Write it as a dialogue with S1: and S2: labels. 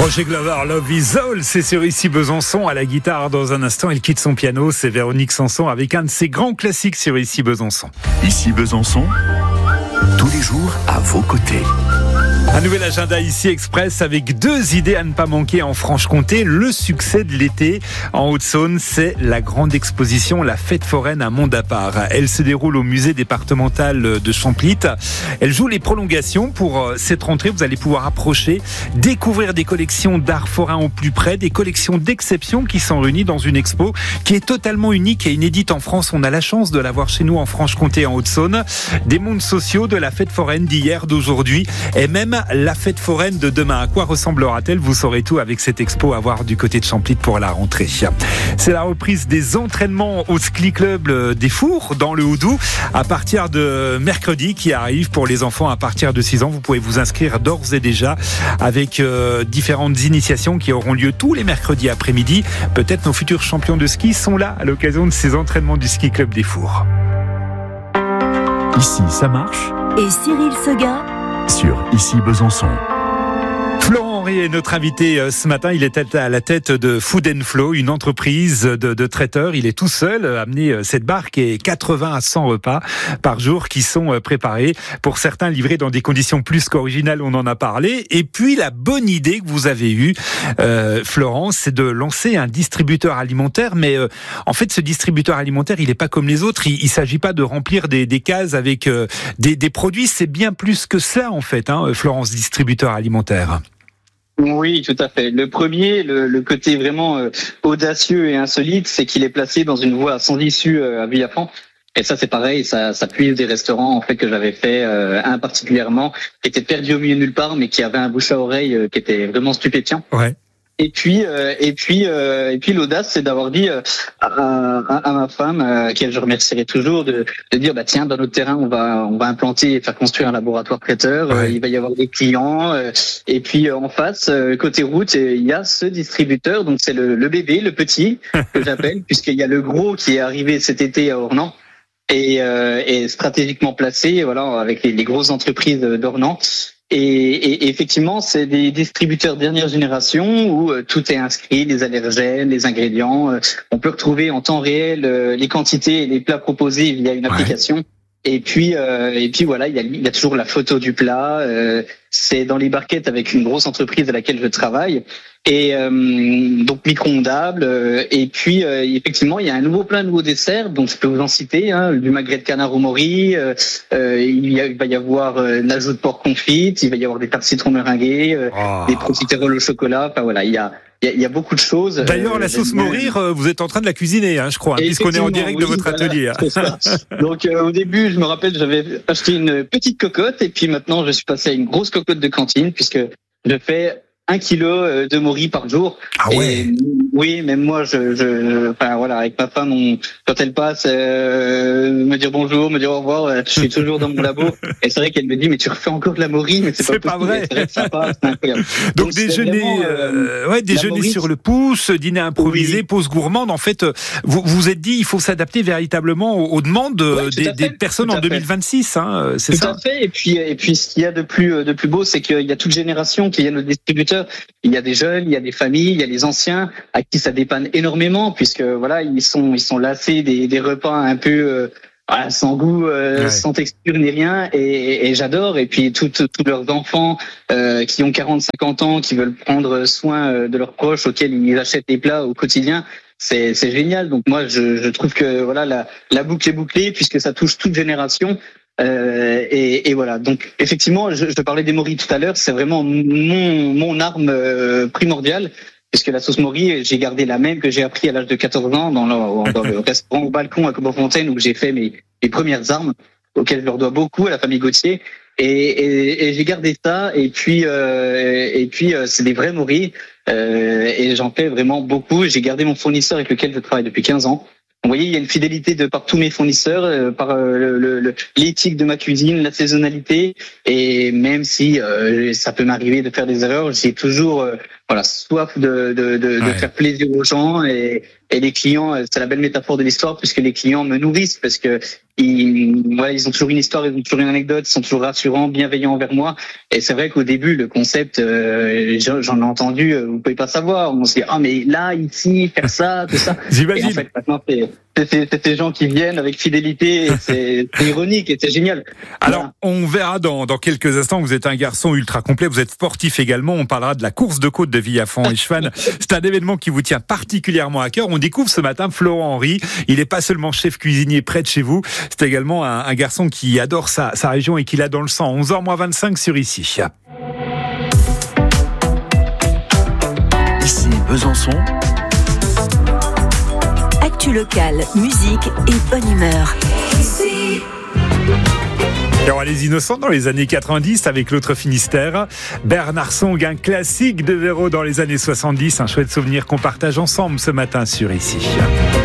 S1: Roger Glover, Love is All, c'est sur Ici Besançon à la guitare. Dans un instant, elle quitte son piano, c'est Véronique Sanson avec un de ses grands classiques sur Ici Besançon.
S2: Ici Besançon, tous les jours à vos côtés.
S1: Un nouvel agenda ici Express avec 2 idées à ne pas manquer en Franche-Comté. Le succès de l'été en Haute-Saône, c'est la grande exposition La Fête foraine, un monde à part. Elle se déroule au musée départemental de Champlit. Elle joue les prolongations. Pour cette rentrée, vous allez pouvoir approcher, découvrir des collections d'art forain au plus près, des collections d'exception qui sont réunies dans une expo qui est totalement unique et inédite en France. On a la chance de l'avoir chez nous en Franche-Comté, en Haute-Saône. Des mondes sociaux de la fête foraine d'hier, d'aujourd'hui et même la fête foraine de demain. À quoi ressemblera-t-elle ? Vous saurez tout avec cette expo à voir du côté de Champlit pour la rentrée. C'est la reprise des entraînements au ski club des Fours dans le Haut-Doubs à partir de mercredi qui arrive pour les enfants à partir de 6 ans. Vous pouvez vous inscrire d'ores et déjà avec différentes initiations qui auront lieu tous les mercredis après-midi. Peut-être nos futurs champions de ski sont là à l'occasion de ces entraînements du ski club des Fours.
S2: Ici, ça marche.
S3: Et Cyril Seguin
S2: Sur Ici Besançon.
S1: Florent Henry est notre invité ce matin. Il est à la tête de Food & Flow, une entreprise de traiteurs. Il est tout seul à amener cette barque et 80 à 100 repas par jour qui sont préparés. Pour certains, livrés dans des conditions plus qu'originales, on en a parlé. Et puis, la bonne idée que vous avez eue, Florent, c'est de lancer un distributeur alimentaire. Mais en fait, ce distributeur alimentaire, il n'est pas comme les autres. Il ne s'agit pas de remplir des cases avec des produits. C'est bien plus que cela, en fait, Florent, ce distributeur alimentaire.
S4: Oui, tout à fait. Le premier, le côté vraiment audacieux et insolite, c'est qu'il est placé dans une voie sans issue à Villafranc. Et ça, c'est pareil, ça puise des restaurants en fait que j'avais fait, un particulièrement, qui était perdu au milieu de nulle part, mais qui avait un bouche à oreille qui était vraiment stupéfiant.
S1: Ouais.
S4: Et puis l'audace, c'est d'avoir dit à ma femme, à laquelle je remercierai toujours, de dire tiens, dans notre terrain, on va implanter et faire construire un laboratoire traiteur.
S1: Ouais.
S4: Il va y avoir des clients. Et puis en face, côté route, il y a ce distributeur. Donc c'est le bébé, le petit que j'appelle, puisqu'il y a le gros qui est arrivé cet été à Ornans. Et stratégiquement placé, voilà, avec les grosses entreprises d'Ornans. Et effectivement, c'est des distributeurs dernière génération où tout est inscrit, les allergènes, les ingrédients. On peut retrouver en temps réel les quantités et les plats proposés via une application. Ouais. Et puis voilà, il y a toujours la photo du plat. C'est dans les barquettes avec une grosse entreprise à laquelle je travaille. Et donc micro-ondable. Et puis effectivement, il y a un nouveau plat, un nouveau dessert. Donc je peux vous en citer, du magret de canard au mori. Il va y avoir l'ajout de porc confit. Il va y avoir des tartes citron meringuées, des profiteroles au chocolat. Enfin voilà, il y a beaucoup de choses.
S1: D'ailleurs, la sauce morir, vous êtes en train de la cuisiner, je crois, puisqu'on est en direct de votre atelier.
S4: Donc au début, je me rappelle, j'avais acheté une petite cocotte et puis maintenant, je suis passé à une grosse cocotte de cantine puisque je fais 1 kilo de mori par jour.
S1: Ah ouais.
S4: Et, oui, même moi, enfin voilà, avec ma femme, quand elle passe, me dire bonjour, me dire au revoir, je suis toujours dans mon labo. Et c'est vrai qu'elle me dit, mais tu refais encore de la mori, mais c'est pas vrai. C'est sympa, c'est incroyable.
S1: Donc déjeuner, déjeuner sur le pouce, dîner improvisé, oui. Pause gourmande. En fait, vous vous êtes dit, il faut s'adapter véritablement aux demandes des personnes en 2026. C'est ça.
S4: Tout à fait. Et puis, ce qu'il y a de plus beau, c'est qu'il y a toute génération qui viennent au distributeur. Il y a des jeunes, il y a des familles, il y a les anciens à qui ça dépanne énormément puisque voilà, ils sont lassés des repas un peu sans goût, sans texture ni rien et j'adore. Et puis tous leurs enfants qui ont 40-50 ans, qui veulent prendre soin de leurs proches auxquels ils achètent des plats au quotidien. C'est génial. Donc moi je trouve que voilà la boucle est bouclée puisque ça touche toute génération. Et voilà. Donc effectivement, je parlais des moris tout à l'heure. C'est vraiment mon arme primordiale. Puisque la sauce mori, j'ai gardé la même que j'ai appris à l'âge de 14 ans dans le restaurant au balcon à Cobo-Fontaine où j'ai fait mes premières armes, auxquelles je leur dois beaucoup à la famille Gauthier. Et j'ai gardé ça. Et puis c'est des vrais moris. Et j'en fais vraiment beaucoup. J'ai gardé mon fournisseur avec lequel je travaille depuis 15 ans. Vous voyez, il y a une fidélité de par tous mes fournisseurs, par l'éthique de ma cuisine, la saisonnalité, et même si ça peut m'arriver de faire des erreurs, j'ai toujours soif de faire plaisir aux gens et les clients, c'est la belle métaphore de l'histoire puisque les clients me nourrissent parce que ils ont toujours une histoire, ils ont toujours une anecdote, ils sont toujours rassurants, bienveillants envers moi. Et c'est vrai qu'au début, le concept, j'en ai entendu, vous pouvez pas savoir. On se dit, mais là, ici, faire ça, tout ça.
S1: J'imagine.
S4: Et en fait, maintenant, c'est ces gens qui viennent avec fidélité, et c'est ironique et c'est génial.
S1: Alors, on verra dans quelques instants, vous êtes un garçon ultra complet, vous êtes sportif également, on parlera de la course de côte de Villafranche-Echevannes. C'est un événement qui vous tient particulièrement à cœur. On découvre ce matin Florent Henry, il n'est pas seulement chef cuisinier près de chez vous, c'est également un garçon qui adore sa région et qui l'a dans le sang. 11h25 sur Ici.
S2: Ici Besançon.
S3: Actu locale, musique et bonne humeur.
S1: Alors, les Innocents dans les années 90 avec l'autre Finistère. Bernard Song, un classique de Véro dans les années 70. Un chouette souvenir qu'on partage ensemble ce matin sur Ici.